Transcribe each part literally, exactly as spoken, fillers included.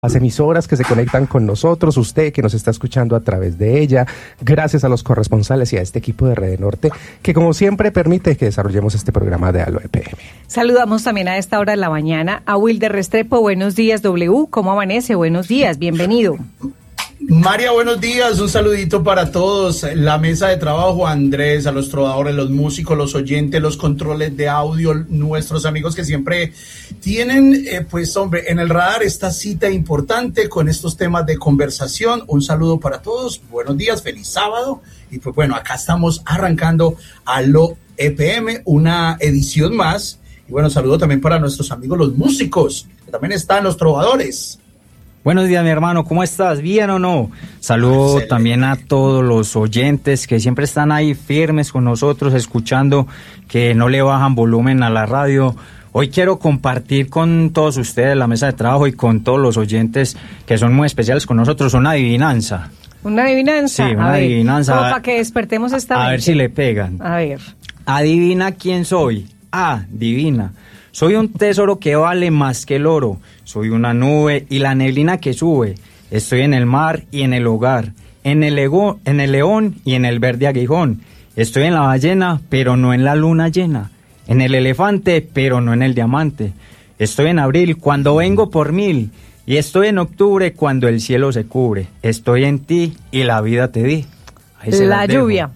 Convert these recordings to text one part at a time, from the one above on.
Las emisoras que se conectan con nosotros, usted que nos está escuchando a través de ella, gracias a los corresponsales y a este equipo de Red Norte, que como siempre permite que desarrollemos este programa de Aló E P M. Saludamos también a esta hora de la mañana a Wilder Restrepo. Buenos días, W. ¿Cómo amanece? Buenos días, bienvenido. María, buenos días, un saludito para todos, la mesa de trabajo, Andrés, a los trovadores, los músicos, los oyentes, los controles de audio, nuestros amigos que siempre tienen, eh, pues hombre, en el radar esta cita importante con estos temas de conversación. Un saludo para todos, buenos días, feliz sábado, y pues bueno, acá estamos arrancando Aló E P M, una edición más, y bueno, saludo también para nuestros amigos los músicos, que también están los trovadores. Buenos días, mi hermano, ¿cómo estás? ¿Bien o no? Saludo Excelente. También a todos los oyentes que siempre están ahí firmes con nosotros, escuchando, que no le bajan volumen a la radio. Hoy quiero compartir con todos ustedes la mesa de trabajo y con todos los oyentes que son muy especiales con nosotros, una adivinanza. ¿Una adivinanza? Sí, una a adivinanza. Ver, como para que despertemos esta mente. A ver si le pegan. A ver. Adivina quién soy. Ah, divina. Soy un tesoro que vale más que el oro. Soy una nube y la neblina que sube. Estoy en el mar y en el hogar, en el, ego, en el león y en el verde aguijón. Estoy en la ballena, pero no en la luna llena. En el elefante, pero no en el diamante. Estoy en abril cuando vengo por mil. Y estoy en octubre cuando el cielo se cubre. Estoy en ti y la vida te di. Ahí se la lluvia.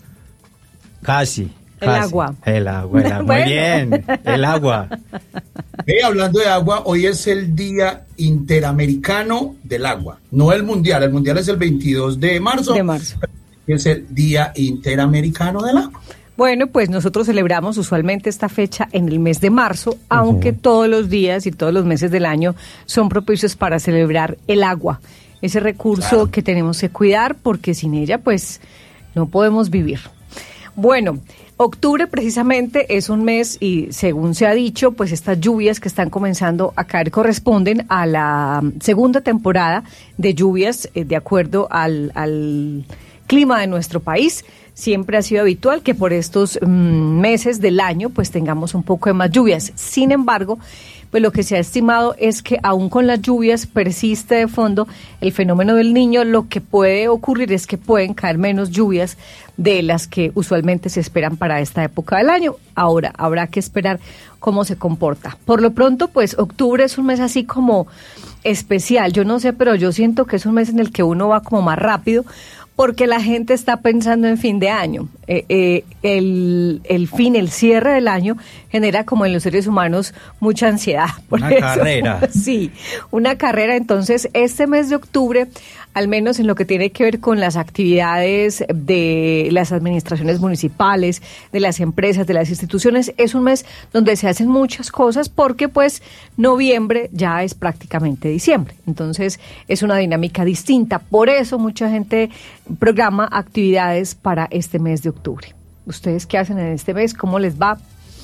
Casi. El Casi. agua. El agua, el agua. Muy bueno. Bien, el agua. Hey, hablando de agua, hoy es el Día Interamericano del Agua, no el Mundial. El Mundial es el veintidós de marzo. De marzo. Es el Día Interamericano del Agua. Bueno, pues nosotros celebramos usualmente esta fecha en el mes de marzo, uh-huh. aunque todos los días y todos los meses del año son propicios para celebrar el agua. Ese recurso claro. que tenemos que cuidar, porque sin ella, pues, no podemos vivir. Bueno, octubre precisamente es un mes y según se ha dicho, pues estas lluvias que están comenzando a caer corresponden a la segunda temporada de lluvias eh, de acuerdo al, al clima de nuestro país. Siempre ha sido habitual que por estos mm, meses del año pues tengamos un poco de más lluvias. Sin embargo, pues lo que se ha estimado es que aún con las lluvias persiste de fondo el fenómeno del Niño. Lo que puede ocurrir es que pueden caer menos lluvias de las que usualmente se esperan para esta época del año. Ahora, habrá que esperar cómo se comporta. Por lo pronto, pues octubre es un mes así como especial. Yo no sé, pero yo siento que es un mes en el que uno va como más rápido, porque la gente está pensando en fin de año. Eh, eh, el, el fin, el cierre del año genera como en los seres humanos mucha ansiedad. Por una eso, carrera. Sí, una carrera. Entonces, este mes de octubre, al menos en lo que tiene que ver con las actividades de las administraciones municipales, de las empresas, de las instituciones, es un mes donde se hacen muchas cosas porque pues noviembre ya es prácticamente diciembre. Entonces es una dinámica distinta. Por eso mucha gente programa actividades para este mes de octubre. ¿Ustedes qué hacen en este mes? ¿Cómo les va?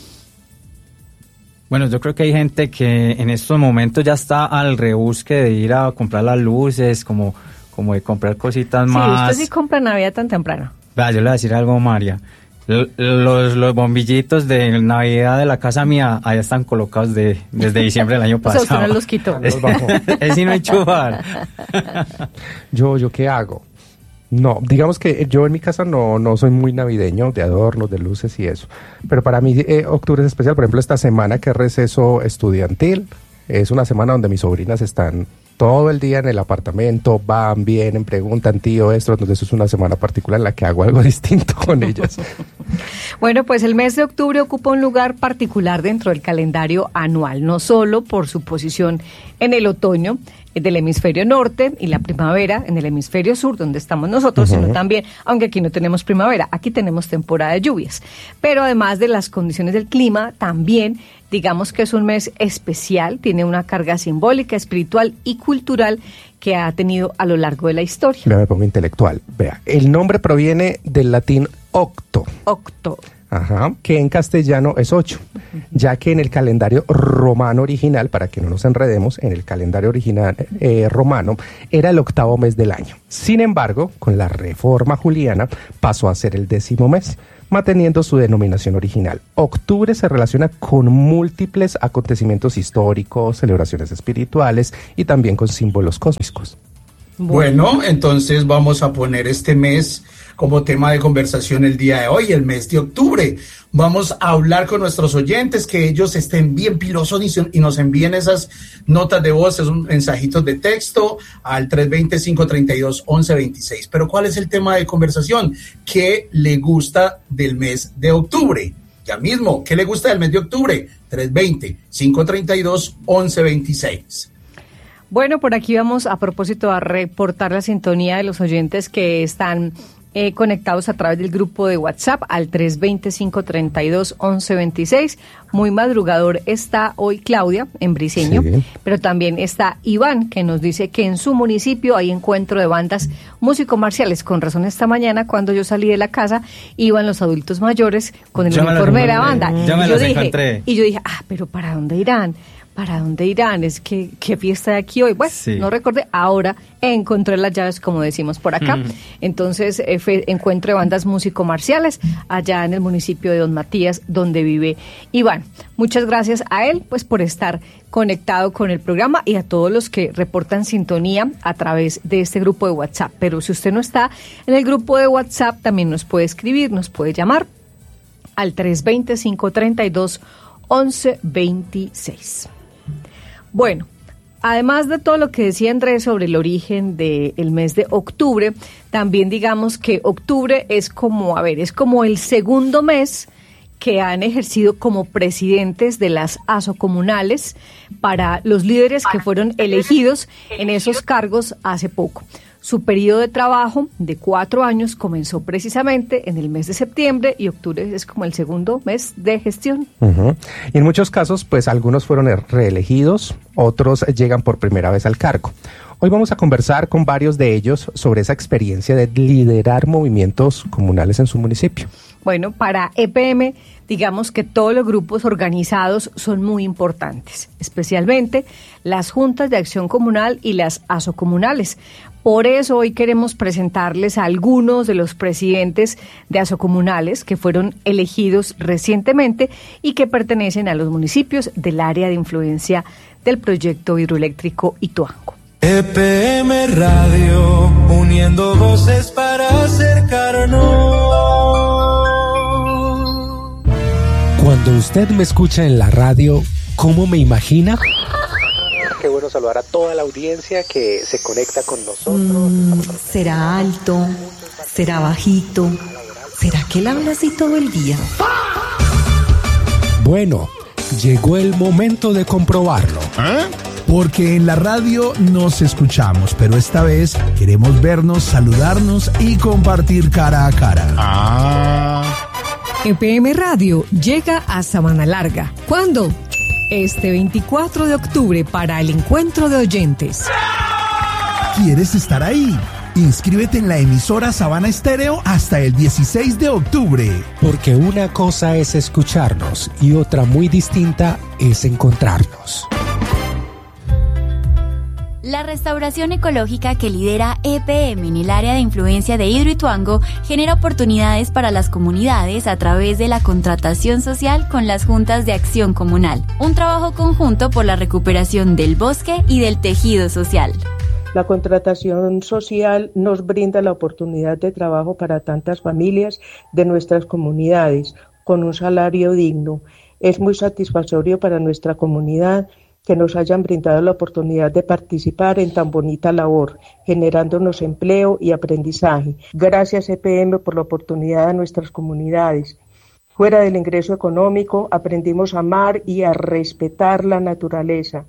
Bueno, yo creo que hay gente que en estos momentos ya está al rebusque de ir a comprar las luces, como... como de comprar cositas sí, más. Sí, usted sí compra Navidad tan temprano. Vea, yo le voy a decir algo, María. L- los, los bombillitos de Navidad de la casa mía, allá están colocados de, desde diciembre del año pasado. O sea, usted no los quitó. Los bajó. Es sin enchufar. Yo, ¿yo qué hago? No, digamos que yo en mi casa no, no soy muy navideño, de adornos, de luces y eso. Pero para mí eh, octubre es especial. Por ejemplo, esta semana que es receso estudiantil, es una semana donde mis sobrinas están todo el día en el apartamento, van, vienen, preguntan, tío, esto, entonces eso es una semana particular en la que hago algo distinto con ellas. Bueno, pues el mes de octubre ocupa un lugar particular dentro del calendario anual, no solo por su posición en el otoño del hemisferio norte y la primavera en el hemisferio sur, donde estamos nosotros, uh-huh. sino también, aunque aquí no tenemos primavera, aquí tenemos temporada de lluvias. Pero además de las condiciones del clima, también digamos que es un mes especial, tiene una carga simbólica, espiritual y cultural que ha tenido a lo largo de la historia. Me pongo intelectual. Vea, el nombre proviene del latín octo. Octo. Ajá, que en castellano es ocho, uh-huh. ya que en el calendario romano original, para que no nos enredemos, en el calendario original eh, romano era el octavo mes del año. Sin embargo, con la reforma juliana pasó a ser el décimo mes. manteniendo su denominación original. Octubre se relaciona con múltiples acontecimientos históricos, celebraciones espirituales y también con símbolos cósmicos. Bueno, entonces vamos a poner este mes como tema de conversación el día de hoy, el mes de octubre. Vamos a hablar con nuestros oyentes, que ellos estén bien pilosos y nos envíen esas notas de voz, esos mensajitos de texto al tres dos cero, cinco tres dos, once veintiséis. Pero ¿cuál es el tema de conversación? ¿Qué le gusta del mes de octubre? Ya mismo, ¿qué le gusta del mes de octubre? tres dos cero, cinco tres dos, once veintiséis. Bueno, por aquí vamos a propósito a reportar la sintonía de los oyentes que están eh, conectados a través del grupo de WhatsApp al tres dos cero, cinco tres dos, once veintiséis. Muy madrugador está hoy Claudia en Briceño, sí. Pero también está Iván, que nos dice que en su municipio hay encuentro de bandas músico-marciales. Con razón, esta mañana cuando yo salí de la casa iban los adultos mayores con el yo uniforme de la banda. Yo me y, yo los dije, encontré. y yo dije, ah, pero ¿para dónde irán? ¿Para dónde irán? Es que, ¿qué fiesta hay aquí hoy? Bueno, sí. No recordé, ahora encontré las llaves, como decimos por acá. Mm. Entonces, eh, fue encuentro de bandas músico-marciales allá en el municipio de Don Matías, donde vive Iván. Muchas gracias a él, pues, por estar conectado con el programa y a todos los que reportan sintonía a través de este grupo de WhatsApp. Pero si usted no está en el grupo de WhatsApp, también nos puede escribir, nos puede llamar al tres dos cero, cinco tres dos, once veintiséis. Bueno, además de todo lo que decía Andrés sobre el origen del mes de octubre, también digamos que octubre es como, a ver, es como el segundo mes que han ejercido como presidentes de las asocomunales para los líderes que fueron elegidos en esos cargos hace poco. Su periodo de trabajo de cuatro años comenzó precisamente en el mes de septiembre y octubre es como el segundo mes de gestión. Uh-huh. Y en muchos casos, pues algunos fueron reelegidos, otros llegan por primera vez al cargo. Hoy vamos a conversar con varios de ellos sobre esa experiencia de liderar movimientos comunales en su municipio. Bueno, para E P M, digamos que todos los grupos organizados son muy importantes, especialmente las juntas de acción comunal y las asocomunales. Por eso hoy queremos presentarles a algunos de los presidentes de asocomunales que fueron elegidos recientemente y que pertenecen a los municipios del área de influencia del proyecto hidroeléctrico Ituango. E P M Radio, uniendo voces para acercarnos. Cuando usted me escucha en la radio, ¿cómo me imagina? Qué bueno saludar a toda la audiencia que se conecta con nosotros. Mm, ¿será alto? ¿Será bajito? ¿Será que él habla así todo el día? Bueno, llegó el momento de comprobarlo. ¿Eh? Porque en la radio nos escuchamos, pero esta vez queremos vernos, saludarnos y compartir cara a cara. Ah. E P M Radio llega a Sabana Larga. ¿Cuándo? Este veinticuatro de octubre para el encuentro de oyentes. ¿Quieres estar ahí? Inscríbete en la emisora Sabana Estéreo hasta el dieciséis de octubre. Porque una cosa es escucharnos y otra muy distinta es encontrarnos. La restauración ecológica que lidera E P M en el área de influencia de Hidroituango genera oportunidades para las comunidades a través de la contratación social con las juntas de acción comunal, un trabajo conjunto por la recuperación del bosque y del tejido social. La contratación social nos brinda la oportunidad de trabajo para tantas familias de nuestras comunidades con un salario digno. Es muy satisfactorio para nuestra comunidad que nos hayan brindado la oportunidad de participar en tan bonita labor, generándonos empleo y aprendizaje. Gracias E P M por la oportunidad a nuestras comunidades. Fuera del ingreso económico, aprendimos a amar y a respetar la naturaleza.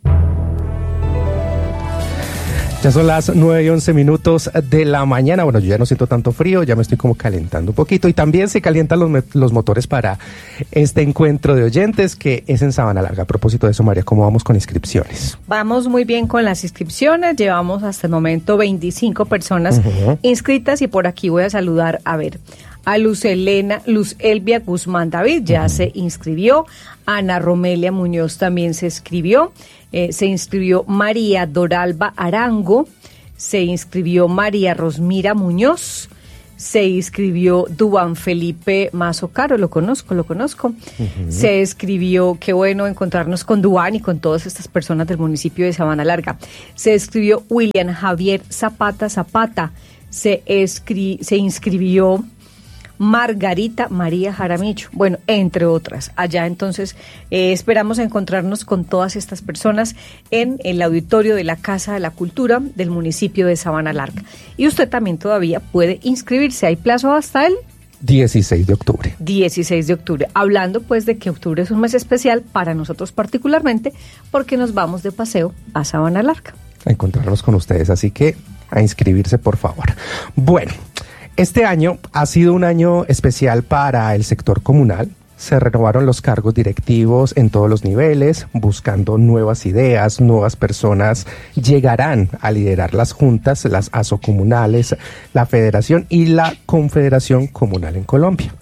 Ya son las nueve y once minutos de la mañana. Bueno, yo ya no siento tanto frío, ya me estoy como calentando un poquito. Y también se calientan los, los motores para este encuentro de oyentes que es en Sabana Larga. A propósito de eso, María, ¿cómo vamos con inscripciones? Vamos muy bien con las inscripciones. Llevamos hasta el momento veinticinco personas uh-huh. inscritas y por aquí voy a saludar, a ver, a Luz Elena, Luz Elvia Guzmán David, ya uh-huh. se inscribió. Ana Romelia Muñoz también se inscribió. Eh, se inscribió María Doralba Arango, se inscribió María Rosmira Muñoz, Se inscribió Duván Felipe Mazo Caro, lo conozco, lo conozco. Uh-huh. Se inscribió, qué bueno encontrarnos con Duván y con todas estas personas del municipio de Sabana Larga. Se inscribió William Javier Zapata Zapata. Se, escri- se inscribió Margarita María Jaramillo, bueno, entre otras. Allá entonces eh, esperamos encontrarnos con todas estas personas en el auditorio de la Casa de la Cultura del municipio de Sabana Larga. Y usted también todavía puede inscribirse, hay plazo hasta el dieciséis de octubre. dieciséis de octubre, hablando pues de que octubre es un mes especial para nosotros particularmente porque nos vamos de paseo a Sabana Larga. A encontrarnos con ustedes, así que a inscribirse por favor. Bueno, este año ha sido un año especial para el sector comunal. Se renovaron los cargos directivos en todos los niveles, buscando nuevas ideas, nuevas personas llegarán a liderar las juntas, las asocomunales, la federación y la confederación comunal en Colombia.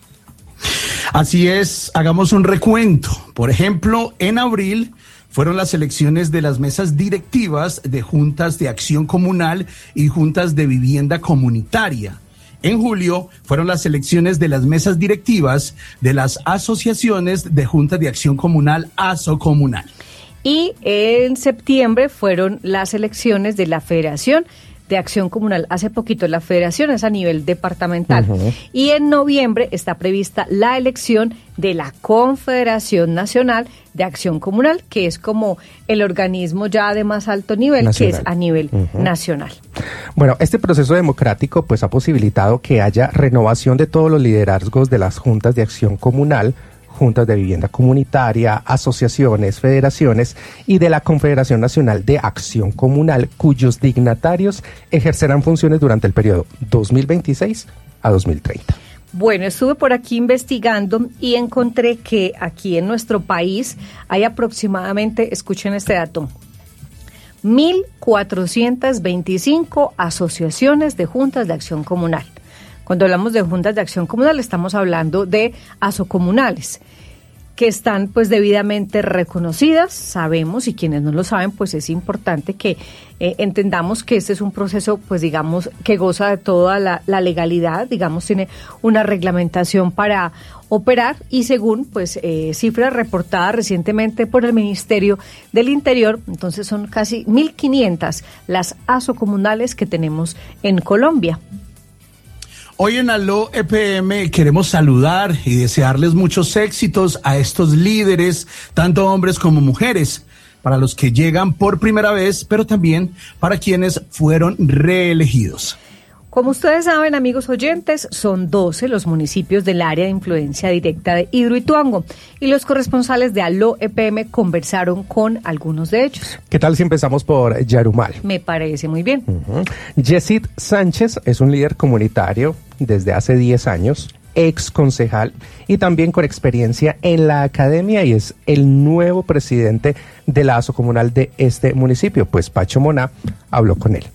Así es, hagamos un recuento. Por ejemplo, en abril fueron las elecciones de las mesas directivas de juntas de acción comunal y juntas de vivienda comunitaria. En julio fueron las elecciones de las mesas directivas de las asociaciones de juntas de acción comunal, asocomunal. Y en septiembre fueron las elecciones de la Federación de Acción Comunal. Hace poquito la federación es a nivel departamental. Uh-huh. Y en noviembre está prevista la elección de la Confederación Nacional de Acción Comunal, que es como el organismo ya de más alto nivel, nacional. Que es a nivel uh-huh. nacional. Bueno, este proceso democrático pues ha posibilitado que haya renovación de todos los liderazgos de las juntas de acción comunal, juntas de vivienda comunitaria, asociaciones, federaciones y de la Confederación Nacional de Acción Comunal, cuyos dignatarios ejercerán funciones durante el periodo dos mil veintiséis a dos mil treinta. Bueno, estuve por aquí investigando y encontré que aquí en nuestro país hay aproximadamente, escuchen este dato, mil cuatrocientas veinticinco asociaciones de juntas de acción comunal. Cuando hablamos de juntas de acción comunal estamos hablando de asocomunales que están pues debidamente reconocidas, sabemos, y quienes no lo saben pues es importante que eh, entendamos que este es un proceso pues digamos que goza de toda la, la legalidad, digamos tiene una reglamentación para operar y según pues eh, cifras reportadas recientemente por el Ministerio del Interior, entonces son casi mil quinientas las asocomunales que tenemos en Colombia. Hoy en Aló E P M queremos saludar y desearles muchos éxitos a estos líderes, tanto hombres como mujeres, para los que llegan por primera vez, pero también para quienes fueron reelegidos. Como ustedes saben, amigos oyentes, son doce los municipios del área de influencia directa de Hidroituango y los corresponsales de Aló E P M conversaron con algunos de ellos. ¿Qué tal si empezamos por Yarumal? Me parece muy bien. Uh-huh. Yesid Sánchez es un líder comunitario desde hace diez años, ex concejal y también con experiencia en la academia y es el nuevo presidente de la asocomunal de este municipio. Pues Pacho Moná habló con él.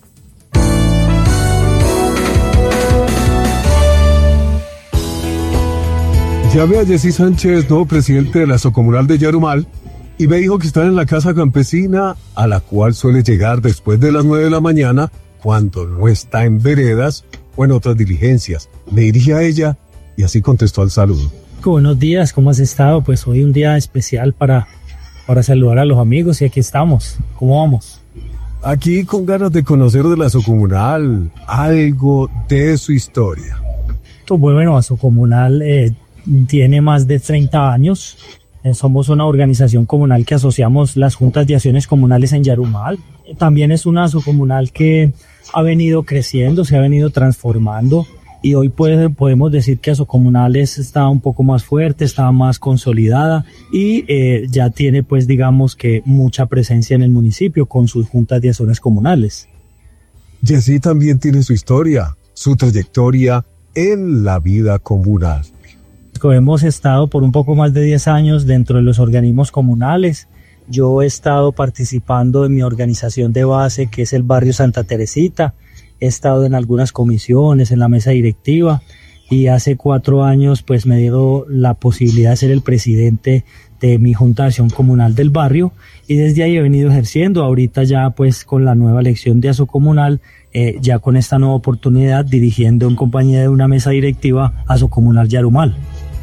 Llamé a Yesid Sánchez, nuevo presidente de la asocomunal de Yarumal, y me dijo que están en la casa campesina, a la cual suele llegar después de las nueve de la mañana, cuando no está en veredas o en otras diligencias. Me dirigí a ella y así contestó al saludo. Buenos días, ¿cómo has estado? Pues hoy un día especial para, para saludar a los amigos y aquí estamos. ¿Cómo vamos? Aquí con ganas de conocer de la asocomunal, algo de su historia. Pues bueno, asocomunal eh, tiene más de treinta años. Eh, somos una organización comunal que asociamos las juntas de acciones comunales en Yarumal. Eh, también es una asocomunal que ha venido creciendo, se ha venido transformando y hoy puede, podemos decir que Asocomunales está un poco más fuerte, está más consolidada y eh, ya tiene pues digamos que mucha presencia en el municipio con sus juntas de acciones comunales. Yesid también tiene su historia, su trayectoria en la vida comunal. Hemos estado por un poco más de diez años dentro de los organismos comunales. Yo he estado participando en mi organización de base, que es el barrio Santa Teresita. He estado en algunas comisiones, en la mesa directiva, y hace cuatro años pues me dio la posibilidad de ser el presidente de mi Junta de Acción Comunal del barrio, y desde ahí he venido ejerciendo. Ahorita ya pues con la nueva elección de Asocomunal, eh, ya con esta nueva oportunidad dirigiendo en compañía de una mesa directiva Asocomunal Yarumal.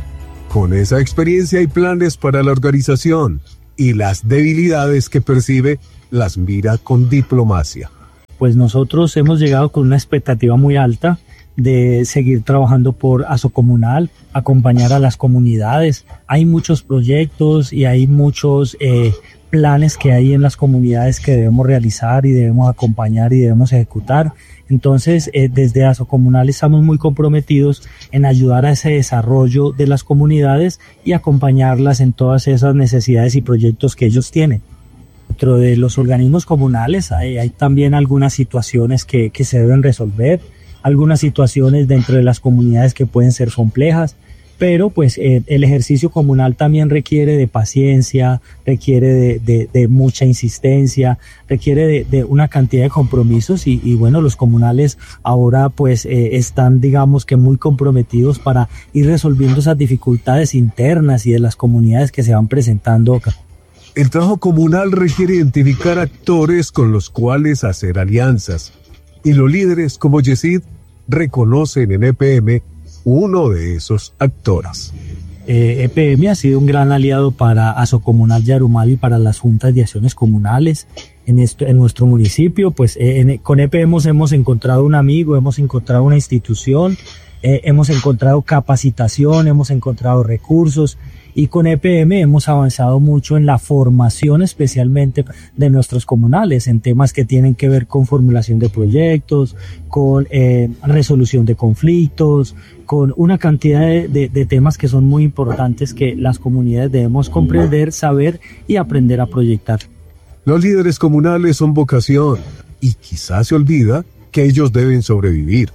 Con esa experiencia y planes para la organización y las debilidades que percibe, las mira con diplomacia. Pues nosotros hemos llegado con una expectativa muy alta de seguir trabajando por Asocomunal, acompañar a las comunidades. Hay muchos proyectos y hay muchos eh, planes que hay en las comunidades que debemos realizar y debemos acompañar y debemos ejecutar. Entonces, eh, desde Asocomunal estamos muy comprometidos en ayudar a ese desarrollo de las comunidades y acompañarlas en todas esas necesidades y proyectos que ellos tienen. Dentro de los organismos comunales hay, hay también algunas situaciones que, que se deben resolver, algunas situaciones dentro de las comunidades que pueden ser complejas, pero pues eh, el ejercicio comunal también requiere de paciencia, requiere de, de, de mucha insistencia, requiere de, de una cantidad de compromisos y, y bueno, los comunales ahora pues eh, están digamos que muy comprometidos para ir resolviendo esas dificultades internas y de las comunidades que se van presentando acá. El trabajo comunal requiere identificar actores con los cuales hacer alianzas, y los líderes como Yesid reconocen en E P M uno de esos actores. Eh, E P M ha sido un gran aliado para Asocomunal Yarumal y para las juntas de acciones comunales en, esto, en nuestro municipio. Pues eh, en, con E P M hemos encontrado un amigo, hemos encontrado una institución, eh, hemos encontrado capacitación, hemos encontrado recursos. Y con E P M hemos avanzado mucho en la formación especialmente de nuestros comunales en temas que tienen que ver con formulación de proyectos, con eh, resolución de conflictos, con una cantidad de, de, de temas que son muy importantes que las comunidades debemos comprender, saber y aprender a proyectar. Los líderes comunales son vocación y quizás se olvida que ellos deben sobrevivir.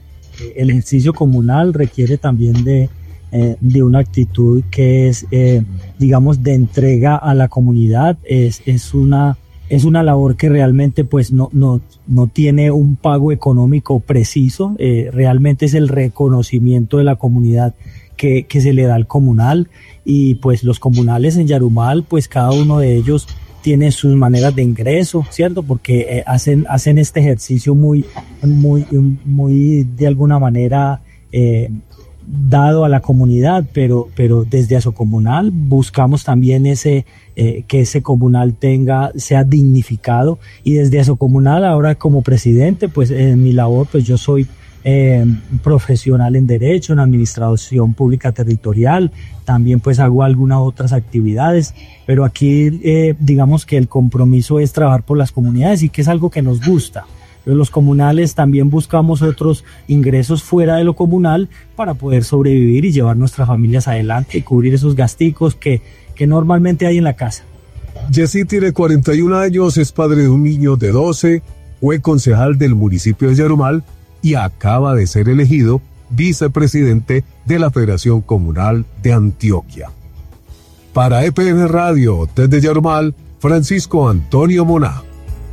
El ejercicio comunal requiere también de Eh, de una actitud que es, eh, digamos, de entrega a la comunidad. Es, es una, es una labor que realmente pues no, no, no tiene un pago económico preciso, eh, realmente es el reconocimiento de la comunidad que, que se le da al comunal, y pues los comunales en Yarumal, pues cada uno de ellos tiene sus maneras de ingreso, ¿cierto? Porque eh, hacen, hacen este ejercicio muy, muy, muy de alguna manera eh, dado a la comunidad, pero, pero desde Asocomunal buscamos también ese, eh, que ese comunal tenga, sea dignificado, y desde Asocomunal ahora como presidente, pues en mi labor, pues yo soy eh, profesional en Derecho, en Administración Pública Territorial, también pues hago algunas otras actividades, pero aquí eh, digamos que el compromiso es trabajar por las comunidades y que es algo que nos gusta. Los comunales también buscamos otros ingresos fuera de lo comunal para poder sobrevivir y llevar nuestras familias adelante y cubrir esos gasticos que, que normalmente hay en la casa. Yesid tiene cuarenta y un años, es padre de un niño de doce, fue concejal del municipio de Yarumal y acaba de ser elegido vicepresidente de la Federación Comunal de Antioquia. Para E P M Radio, desde Yarumal, Francisco Antonio Moná.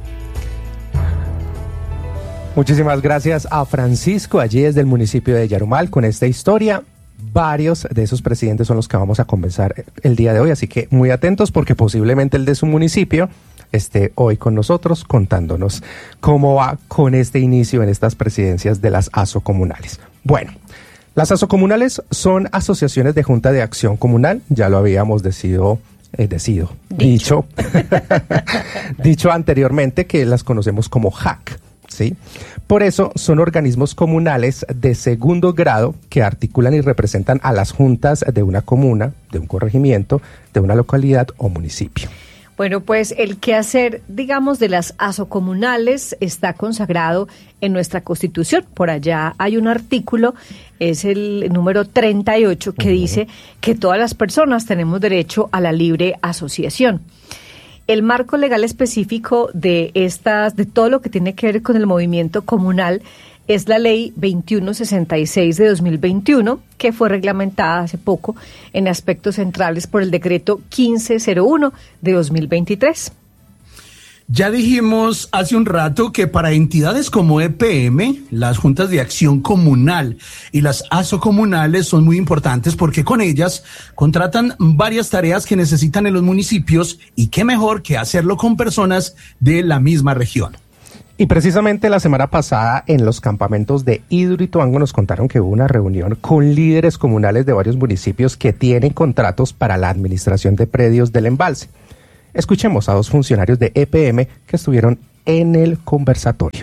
Muchísimas gracias a Francisco, allí desde el municipio de Yarumal, con esta historia. Varios de esos presidentes son los que vamos a conversar el día de hoy, así que muy atentos porque posiblemente el de su municipio esté hoy con nosotros contándonos cómo va con este inicio en estas presidencias de las asocomunales. Bueno, las asocomunales son asociaciones de Junta de Acción Comunal, ya lo habíamos decidido, eh, decido, dicho, dicho, dicho anteriormente, que las conocemos como H A C. ¿Sí? Por eso son organismos comunales de segundo grado que articulan y representan a las juntas de una comuna, de un corregimiento, de una localidad o municipio. Bueno, pues el quehacer, digamos, de las asocomunales está consagrado en nuestra Constitución. Por allá hay un artículo, es el número treinta y ocho, que uh-huh. dice que todas las personas tenemos derecho a la libre asociación. El marco legal específico de estas, de todo lo que tiene que ver con el movimiento comunal es la Ley veintiuno sesenta y seis de dos mil veintiuno, que fue reglamentada hace poco en aspectos centrales por el decreto quince cero uno de dos mil veintitrés. Ya dijimos hace un rato que para entidades como E P M, las juntas de acción comunal y las asocomunales son muy importantes porque con ellas contratan varias tareas que necesitan en los municipios y qué mejor que hacerlo con personas de la misma región. Y precisamente la semana pasada en los campamentos de Hidroituango nos contaron que hubo una reunión con líderes comunales de varios municipios que tienen contratos para la administración de predios del embalse. Escuchemos a dos funcionarios de E P M que estuvieron en el conversatorio.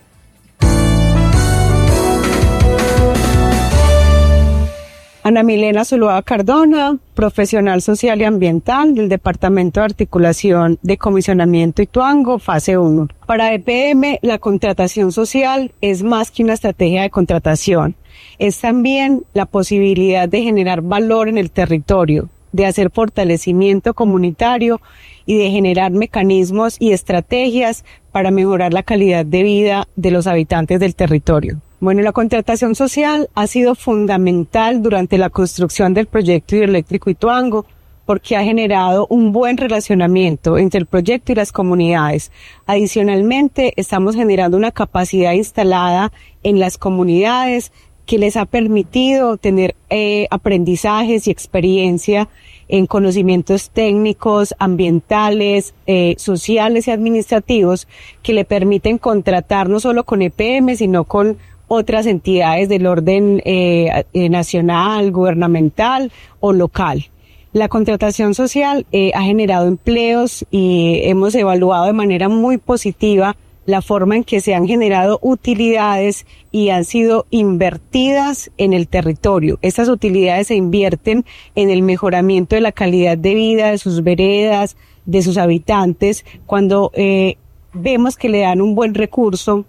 Ana Milena Zuluaga Cardona, profesional social y ambiental del Departamento de Articulación de Comisionamiento Ituango, fase uno. Para E P M, la contratación social es más que una estrategia de contratación. Es también la posibilidad de generar valor en el territorio, de hacer fortalecimiento comunitario y de generar mecanismos y estrategias para mejorar la calidad de vida de los habitantes del territorio. Bueno, la contratación social ha sido fundamental durante la construcción del proyecto hidroeléctrico Ituango porque ha generado un buen relacionamiento entre el proyecto y las comunidades. Adicionalmente, estamos generando una capacidad instalada en las comunidades que les ha permitido tener eh, aprendizajes y experiencia en conocimientos técnicos, ambientales, eh, sociales y administrativos que le permiten contratar no solo con E P M, sino con otras entidades del orden eh, nacional, gubernamental o local. La contratación social eh, ha generado empleos y hemos evaluado de manera muy positiva la forma en que se han generado utilidades y han sido invertidas en el territorio. Estas utilidades se invierten en el mejoramiento de la calidad de vida de sus veredas, de sus habitantes, cuando eh, vemos que le dan un buen recurso.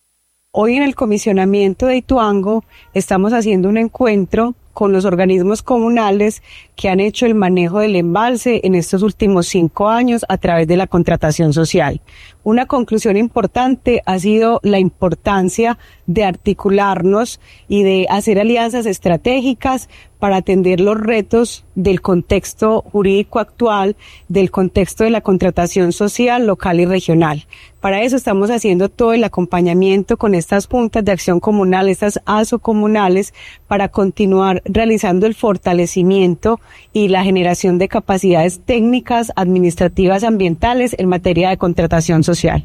Hoy en el comisionamiento de Ituango estamos haciendo un encuentro con los organismos comunales que han hecho el manejo del embalse en estos últimos cinco años a través de la contratación social. Una conclusión importante ha sido la importancia de articularnos y de hacer alianzas estratégicas para atender los retos del contexto jurídico actual, del contexto de la contratación social local y regional. Para eso estamos haciendo todo el acompañamiento con estas juntas de acción comunal, estas asocomunales, para continuar realizando el fortalecimiento y la generación de capacidades técnicas, administrativas, ambientales en materia de contratación social.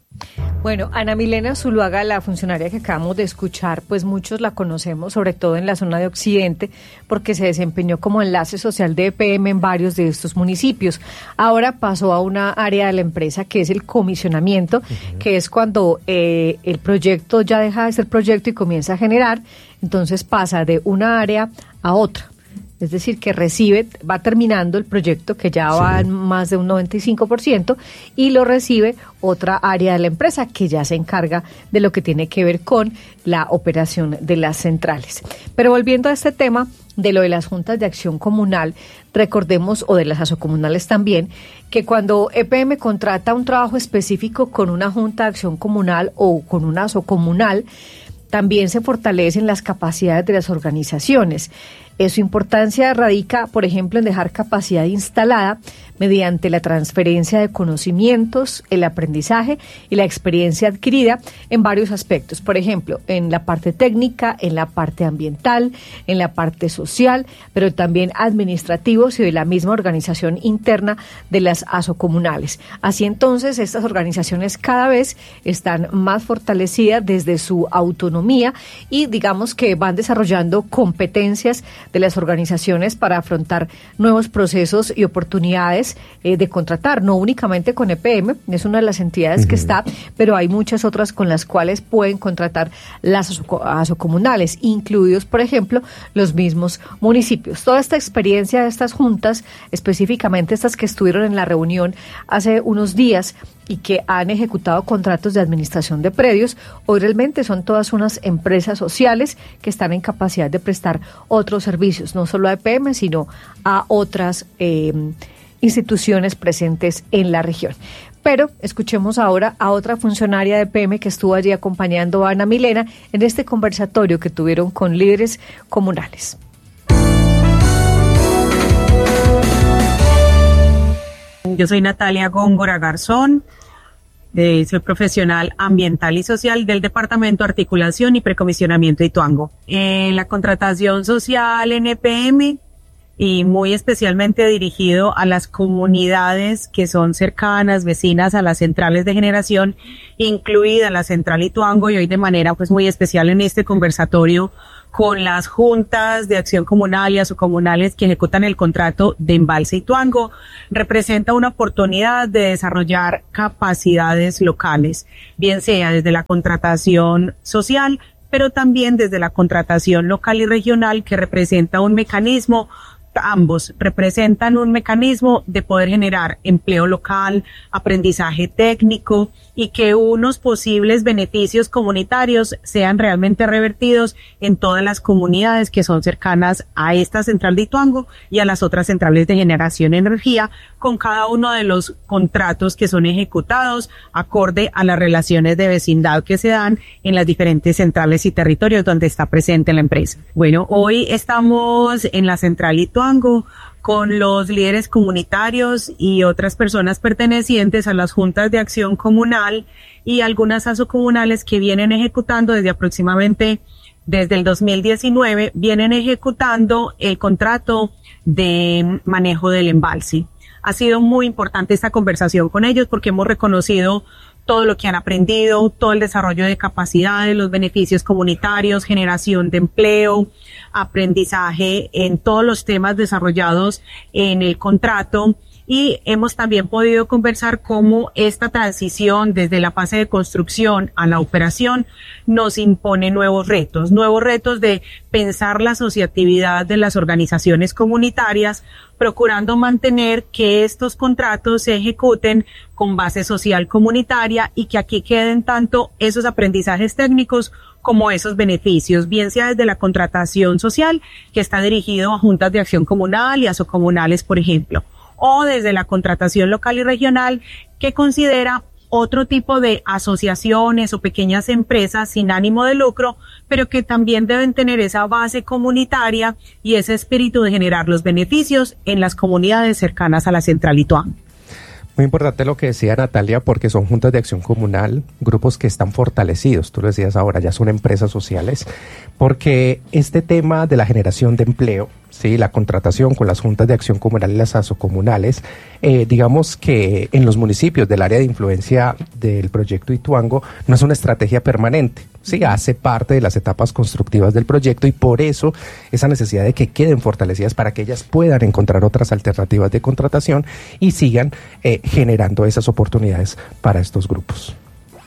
Bueno, Ana Milena Zuluaga, la funcionaria que acabamos de escuchar, pues muchos la conocemos, sobre todo en la zona de Occidente, porque se desempeñó como enlace social de E P M en varios de estos municipios. Ahora pasó a una área de la empresa que es el comisionamiento, uh-huh. que es cuando eh, el proyecto ya deja de ser proyecto y comienza a generar, entonces pasa de una área a otra. Es decir, que recibe, va terminando el proyecto que ya va en más de un noventa y cinco por ciento y lo recibe otra área de la empresa que ya se encarga de lo que tiene que ver con la operación de las centrales. Pero volviendo a este tema de lo de las juntas de acción comunal, recordemos, o de las asocomunales también, que cuando E P M contrata un trabajo específico con una junta de acción comunal o con una asocomunal, también se fortalecen las capacidades de las organizaciones. Eh, su importancia radica, por ejemplo, en dejar capacidad instalada mediante la transferencia de conocimientos, el aprendizaje y la experiencia adquirida en varios aspectos. Por ejemplo, en la parte técnica, en la parte ambiental, en la parte social, pero también administrativos y de la misma organización interna de las asocomunales. Así entonces, estas organizaciones cada vez están más fortalecidas desde su autonomía y digamos que van desarrollando competencias de las organizaciones para afrontar nuevos procesos y oportunidades eh, de contratar, no únicamente con E P M, es una de las entidades uh-huh. que está, pero hay muchas otras con las cuales pueden contratar las asocomunales, incluidos, por ejemplo, los mismos municipios. Toda esta experiencia de estas juntas, específicamente estas que estuvieron en la reunión hace unos días y que han ejecutado contratos de administración de predios, hoy realmente son todas unas empresas sociales que están en capacidad de prestar otros servicios, no solo a E P M, sino a otras eh, instituciones presentes en la región. Pero escuchemos ahora a otra funcionaria de E P M que estuvo allí acompañando a Ana Milena en este conversatorio que tuvieron con líderes comunales. Yo soy Natalia Góngora Garzón, Eh, soy profesional ambiental y social del Departamento de Articulación y Precomisionamiento de Ituango. En la contratación social en E P M y muy especialmente dirigido a las comunidades que son cercanas, vecinas a las centrales de generación, incluida la Central Ituango, y hoy de manera pues muy especial en este conversatorio con las juntas de acción comunal y asocomunales que ejecutan el contrato de Embalse Ituango, representa una oportunidad de desarrollar capacidades locales, bien sea desde la contratación social, pero también desde la contratación local y regional, que representa un mecanismo. Ambos representan un mecanismo de poder generar empleo local, aprendizaje técnico y que unos posibles beneficios comunitarios sean realmente revertidos en todas las comunidades que son cercanas a esta central de Ituango y a las otras centrales de generación de energía, con cada uno de los contratos que son ejecutados acorde a las relaciones de vecindad que se dan en las diferentes centrales y territorios donde está presente la empresa. Bueno, hoy estamos en la central Ituango con los líderes comunitarios y otras personas pertenecientes a las juntas de acción comunal y algunas asocomunales que vienen ejecutando desde aproximadamente desde el dos mil diecinueve, vienen ejecutando el contrato de manejo del embalse. Ha sido muy importante esta conversación con ellos porque hemos reconocido todo lo que han aprendido, todo el desarrollo de capacidades, los beneficios comunitarios, generación de empleo, aprendizaje en todos los temas desarrollados en el contrato. Y hemos también podido conversar cómo esta transición desde la fase de construcción a la operación nos impone nuevos retos, nuevos retos de pensar la asociatividad de las organizaciones comunitarias, procurando mantener que estos contratos se ejecuten con base social comunitaria y que aquí queden tanto esos aprendizajes técnicos como esos beneficios, bien sea desde la contratación social, que está dirigido a juntas de acción comunal y asocomunales, por ejemplo, o desde la contratación local y regional, que considera otro tipo de asociaciones o pequeñas empresas sin ánimo de lucro, pero que también deben tener esa base comunitaria y ese espíritu de generar los beneficios en las comunidades cercanas a la central Ituango. Muy importante lo que decía Natalia, porque son juntas de acción comunal, grupos que están fortalecidos, tú lo decías ahora, ya son empresas sociales, porque este tema de la generación de empleo, sí, la contratación con las juntas de acción comunal y las asocomunales, eh, digamos que en los municipios del área de influencia del proyecto Ituango no es una estrategia permanente, sí, hace parte de las etapas constructivas del proyecto y por eso esa necesidad de que queden fortalecidas para que ellas puedan encontrar otras alternativas de contratación y sigan eh, generando esas oportunidades para estos grupos.